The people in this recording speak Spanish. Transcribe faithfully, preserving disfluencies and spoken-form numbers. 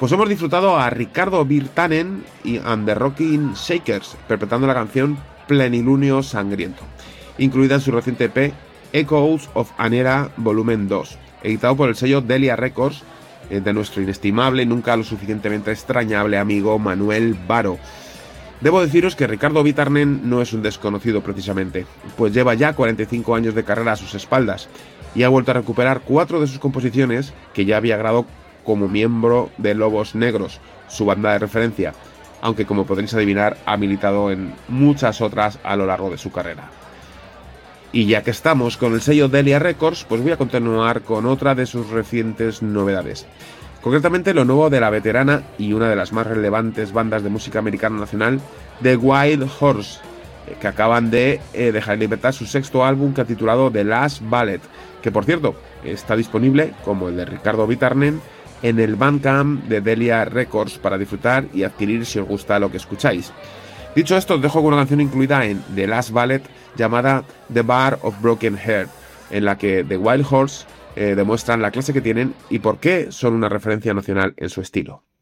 Pues hemos disfrutado a Ricardo Virtanen y and the Rocking Shakers interpretando la canción Plenilunio Sangriento, incluida en su reciente E P Echoes of an Era Volumen dos, editado por el sello Delia Records, de nuestro inestimable y nunca lo suficientemente extrañable amigo Manuel Baro. Debo deciros que Ricardo Virtanen no es un desconocido precisamente, pues lleva ya cuarenta y cinco años de carrera a sus espaldas y ha vuelto a recuperar cuatro de sus composiciones que ya había grabado como miembro de Lobos Negros, su banda de referencia, aunque como podréis adivinar ha militado en muchas otras a lo largo de su carrera. Y ya que estamos con el sello Delia Records, pues voy a continuar con otra de sus recientes novedades. Concretamente lo nuevo de la veterana y una de las más relevantes bandas de música americana nacional, The Wild Horse, que acaban de eh, dejar en libertad su sexto álbum que ha titulado The Last Ballet, que por cierto está disponible, como el de Ricardo Virtanen, en el Bandcamp de Delia Records para disfrutar y adquirir si os gusta lo que escucháis. Dicho esto, os dejo con una canción incluida en The Last Ballet llamada The Bar of Broken Heart, en la que The Wild Horse eh, demuestran la clase que tienen y por qué son una referencia nacional en su estilo.